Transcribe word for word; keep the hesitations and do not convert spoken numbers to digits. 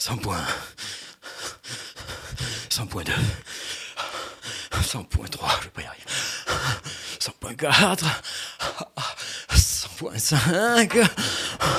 cent points. cent point deux. cent point trois, je vais pas y arriver. cent point quatre. cent point cinq.